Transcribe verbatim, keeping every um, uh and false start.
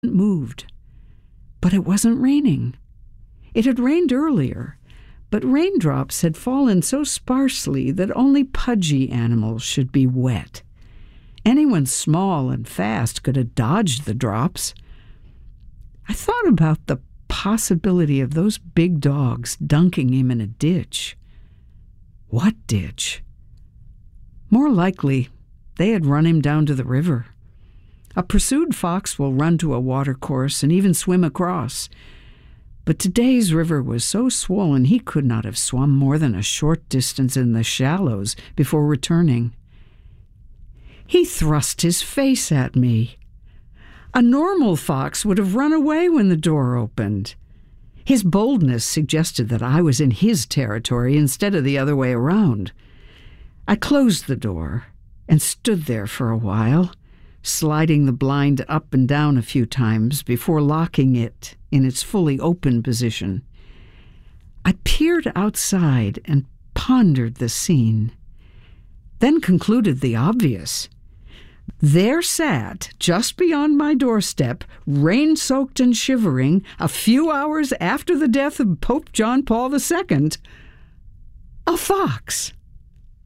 moved. But it wasn't raining. It had rained earlier, but raindrops had fallen so sparsely that only pudgy animals should be wet. Anyone small and fast could have dodged the drops. I thought about the possibility of those big dogs dunking him in a ditch. What ditch? More likely, they had run him down to the river. A pursued fox will run to a watercourse and even swim across. But today's river was so swollen he could not have swum more than a short distance in the shallows before returning. He thrust his face at me. A normal fox would have run away when the door opened. His boldness suggested that I was in his territory instead of the other way around. I closed the door and stood there for a while, sliding the blind up and down a few times before locking it in its fully open position. I peered outside and pondered the scene, then concluded the obvious. There sat, just beyond my doorstep, rain-soaked and shivering, a few hours after the death of Pope John Paul the Second, a fox.